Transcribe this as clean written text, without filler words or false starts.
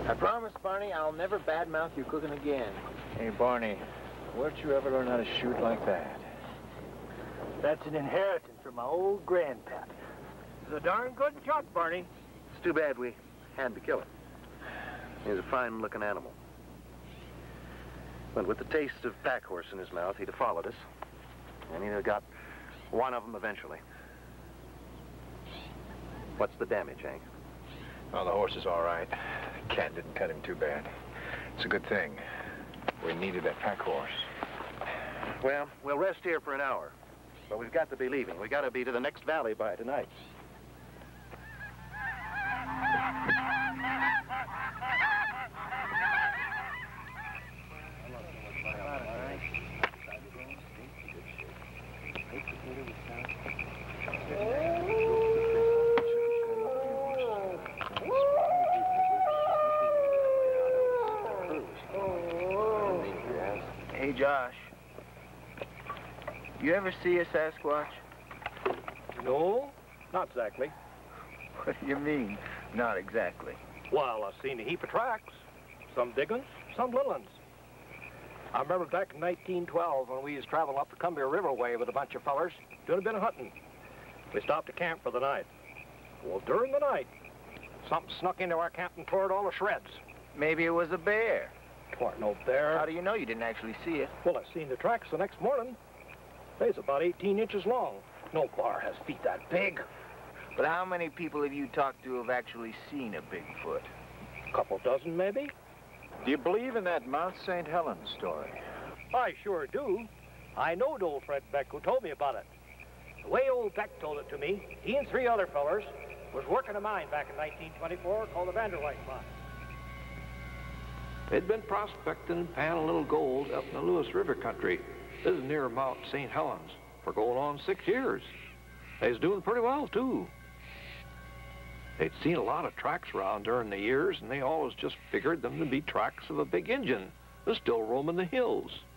I promise, Barney, I'll never badmouth your cooking again. Hey, Barney, where'd you ever learn how to shoot like that? That's an inheritance from my old grandpap. He's a darn good shot, Barney. It's too bad we had to kill him. He's a fine-looking animal. But with the taste of pack horse in his mouth, he'd have followed us. And he'd have got one of them eventually. What's the damage, Hank? Oh, the horse is all right. Cat didn't cut him too bad. It's a good thing. We needed that pack horse. Well, we'll rest here for an hour. But we've got to be leaving. We've got to be to the next valley by tonight. Hey, Josh. You ever see a Sasquatch? No, not exactly. What do you mean, not exactly? Well, I've seen a heap of tracks. Some big ones, some little ones. I remember back in 1912 when we was traveling up the Columbia Riverway with a bunch of fellers doing a bit of hunting. We stopped to camp for the night. Well, during the night, something snuck into our camp and tore it all to shreds. Maybe it was a bear. Weren't no bear. How do you know you didn't actually see it? Well, I seen the tracks the next morning. They's about 18 inches long. No bar has feet that big. But how many people have you talked to have actually seen a Bigfoot? A couple dozen, maybe. Do you believe in that Mount St. Helens story? I sure do. I knowed old Fred Beck who told me about it. The way old Beck told it to me, he and 3 other fellers was working a mine back in 1924 called the Vanderwyk Mine. They'd been prospecting and panning a little gold up in the Lewis River country. This is near Mount St. Helens for going on 6 years. They was doing pretty well, too. They'd seen a lot of tracks around during the years, and they always just figured them to be tracks of a big Injun that's still roaming the hills.